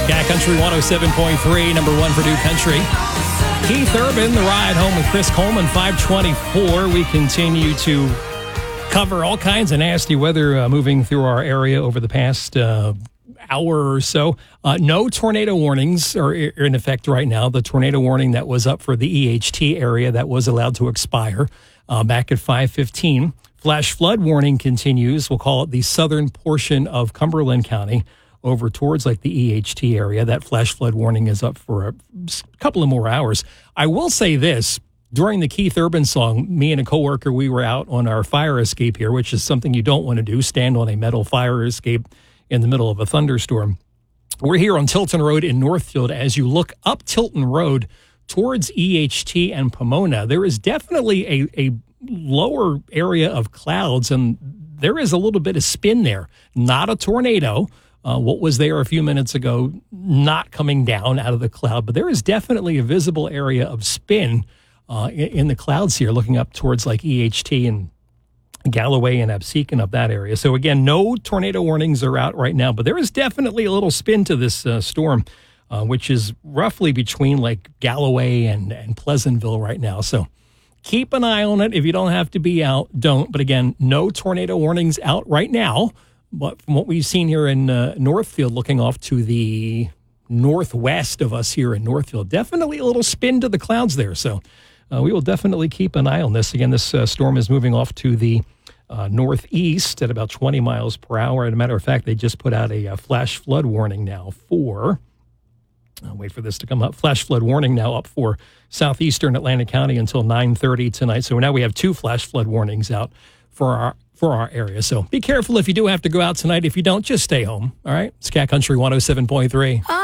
Cat Country 107.3, number one for New Country. Keith Urban, the ride home with Chris Coleman, 524. We continue to cover all kinds of nasty weather moving through our area over the past hour or so. No tornado warnings are in effect right now. The tornado warning that was up for the EHT area that was allowed to expire back at 5:15. Flash flood warning continues. We'll call it the southern portion of Cumberland County over towards like the EHT area. That flash flood warning is up for a couple of more hours. I will say this. During the Keith Urban song, me and a coworker, we were out on our fire escape here, which is something you don't want to do, stand on a metal fire escape in the middle of a thunderstorm. We're here on Tilton Road in Northfield. As you look up Tilton Road towards EHT and Pomona, there is definitely a lower area of clouds, and there is a little bit of spin there. Not a tornado. What was there a few minutes ago, not coming down out of the cloud, but there is definitely a visible area of spin in the clouds here, looking up towards like EHT and Galloway and Absecon up that area. So again, no tornado warnings are out right now, but there is definitely a little spin to this storm, which is roughly between like Galloway and Pleasantville right now. So keep an eye on it. If you don't have to be out, don't. But again, no tornado warnings out right now. But from what we've seen here in Northfield, looking off to the northwest of us here in Northfield, definitely a little spin to the clouds there. So we will definitely keep an eye on this. Again, this storm is moving off to the northeast at about 20 miles per hour. As a matter of fact, they just put out a flash flood warning now for, I'll wait for this to come up, flash flood warning now up for southeastern Atlantic County until 9:30 tonight. So now we have two flash flood warnings out for our area. So be careful if you do have to go out tonight. If you don't, just stay home. All right? It's Cat Country 107.3.